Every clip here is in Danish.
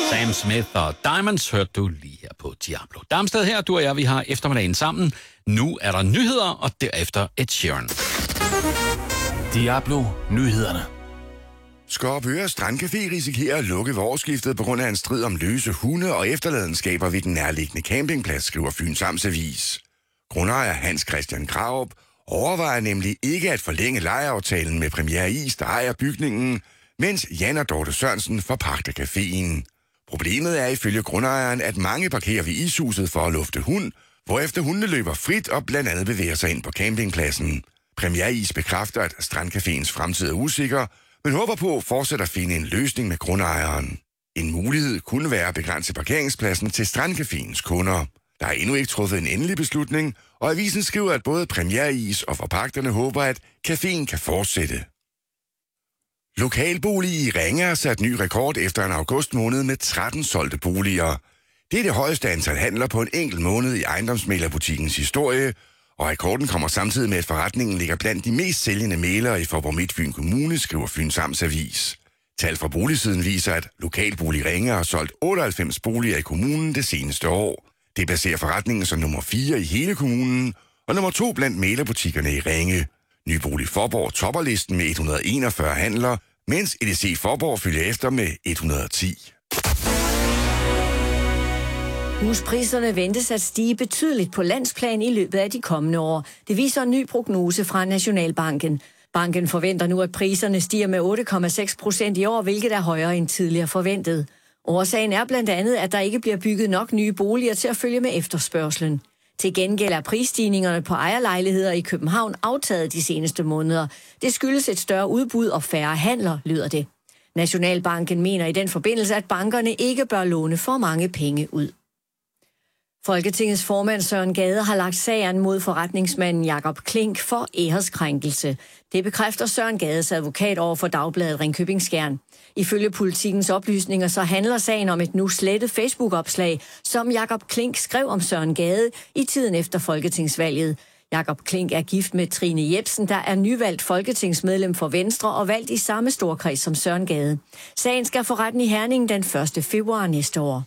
Sam Smith og Diamonds hørte du lige her på Diablo. Darmsted her, du og jeg, vi har eftermiddagen sammen. Nu er der nyheder, og derefter Ed Sheeran. Diablo Nyhederne. Skorpøre Strandcafé risikerer at lukke ved årsskiftet på grund af en strid om løse hunde og efterladenskaber ved den nærliggende campingplads, skriver Fyns Amtsavis. Grundejer Hans Christian Krarup overvejer nemlig ikke at forlænge lejeaftalen med Premier Is, der ejer bygningen, mens Jan og Dorte Sørensen forpagter caféen. Problemet er ifølge grundejeren, at mange parkerer ved ishuset for at lufte hund, hvorefter hundene løber frit og blandt andet bevæger sig ind på campingpladsen. Premier Is bekræfter, at Strandcaféens fremtid er usikker, men håber på fortsat at finde en løsning med grundejeren. En mulighed kunne være at begrænse parkeringspladsen til Strandcaféens kunder. Der er endnu ikke truffet en endelig beslutning, og avisen skriver, at både Premier Is og forpagterne håber, at caféen kan fortsætte. Lokalbolig i Ringe har sat ny rekord efter en august måned med 13 solgte boliger. Det er det højeste antal handler på en enkelt måned i ejendomsmæglerbutikkens historie, og rekorden kommer samtidig med, at forretningen ligger blandt de mest sælgende mælere i Faaborg Midtfyn Kommune, skriver Fyns Amtsavis. Tal fra boligsiden viser, at Lokalbolig Ringe har solgt 98 boliger i kommunen det seneste år. Det baserer forretningen som nummer 4 i hele kommunen, og nummer 2 blandt mælerbutikkerne i Ringe. Nybolig Faaborg topper listen med 141 handler, mens EDC Faaborg følger efter med 110. Huspriserne ventes at stige betydeligt på landsplan i løbet af de kommende år. Det viser en ny prognose fra Nationalbanken. Banken forventer nu, at priserne stiger med 8,6% i år, hvilket er højere end tidligere forventet. Årsagen er blandt andet, at der ikke bliver bygget nok nye boliger til at følge med efterspørgslen. Til gengæld er prisstigningerne på ejerlejligheder i København aftaget de seneste måneder. Det skyldes et større udbud og færre handler, lyder det. Nationalbanken mener i den forbindelse, at bankerne ikke bør låne for mange penge ud. Folketingets formand Søren Gade har lagt sagen mod forretningsmanden Jakob Klink for æreskrænkelse. Det bekræfter Søren Gades advokat over for Dagbladet Ringkøbing Skjern. Ifølge Politikens oplysninger så handler sagen om et nu slettet Facebook-opslag, som Jakob Klink skrev om Søren Gade i tiden efter folketingsvalget. Jakob Klink er gift med Trine Jebsen, der er nyvalgt folketingsmedlem for Venstre og valgt i samme storkreds som Søren Gade. Sagen skal for retten i Herning den 1. februar næste år.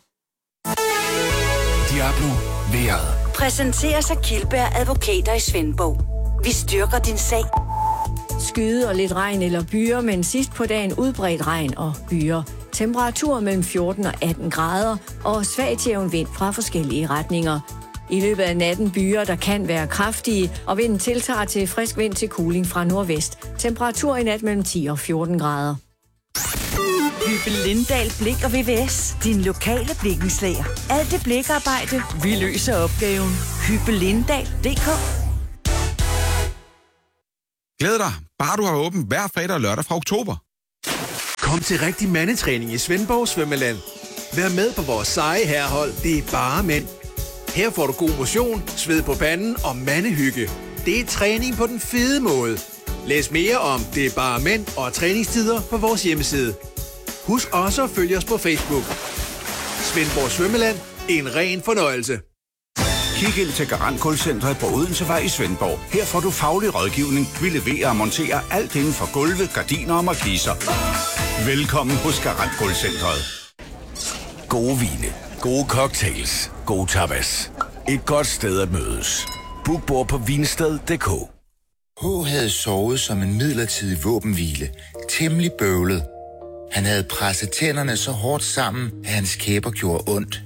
Diablo Vejret. Præsenteres af Kildberg Advokater i Svendborg. Vi styrker din sag. Skyde og lidt regn eller byer, men sidst på dagen udbredt regn og byer. Temperaturer mellem 14 og 18 grader og svag til jævn vind fra forskellige retninger. I løbet af natten byer, der kan være kraftige, og vinden tiltager til frisk vind til kuling fra nordvest. Temperatur i nat mellem 10 og 14 grader. Hyppe Lindahl Blik og VVS. Din lokale blikkenslager. Alt det blikarbejde, vi løser opgaven. Hyppelindal.dk. Glæd dig, bare du har åbent hver fredag og lørdag fra oktober. Kom til rigtig mandetræning i Svendborg Svømmeland. Vær med på vores seje herrehold, det er bare mænd. Her får du god motion, sved på panden og mandehygge. Det er træning på den fede måde. Læs mere om Det er bare mænd og træningstider på vores hjemmeside. Husk også at følge os på Facebook. Svendborg Svømmeland. En ren fornøjelse. Kig ind til Garant Gulvcentret på Odensevej i Svendborg. Her får du faglig rådgivning, vi leverer og monterer alt inden for gulve, gardiner og markiser. Velkommen hos Garant Gulvcentret. Gode vine. Gode cocktails. Gode tapas. Et godt sted at mødes. Book bord på vinsted.dk. H havde sovet som en midlertidig våbenhvile. Temmelig bøvlet. Han havde presset tænderne så hårdt sammen, at hans kæber gjorde ondt.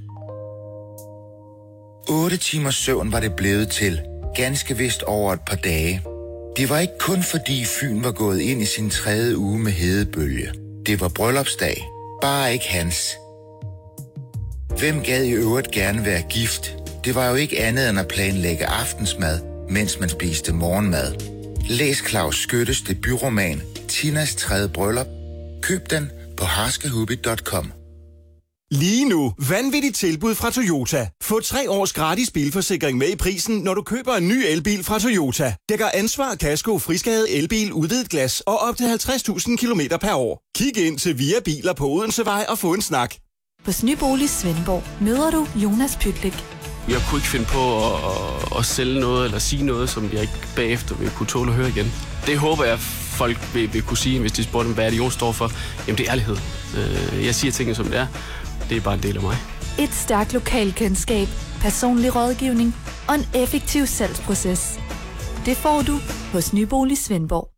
8 timers søvn var det blevet til, ganske vist over et par dage. Det var ikke kun fordi Fyn var gået ind i sin 3. uge med hedebølge. Det var bryllupsdag, bare ikke hans. Hvem gad i øvrigt gerne være gift? Det var jo ikke andet end at planlægge aftensmad, mens man spiste morgenmad. Læs Claus Skyttes debutroman Tinas 3. bryllup. Køb den på harskehubby.com. Lige nu, vanvittigt tilbud fra Toyota. Få 3 års gratis bilforsikring med i prisen, når du køber en ny elbil fra Toyota. Dækker ansvar, kasko, friskade, elbil, udvidet glas og op til 50.000 kilometer per år. Kig ind til Via Biler på Odensevej og få en snak. På Nybolig Svendborg møder du Jonas Pytlik. Jeg kunne ikke finde på at sælge noget eller sige noget, som jeg ikke bagefter vil kunne tåle at høre igen. Det håber jeg, folk vil kunne sige, hvis de spurgte dem, hvad det Jon står for. Jamen, det er ærlighed. Jeg siger tingene, som det er. det er bare en del af mig. Et stærkt lokalkendskab, personlig rådgivning og en effektiv salgsproces. Det får du hos Nybolig Svendborg.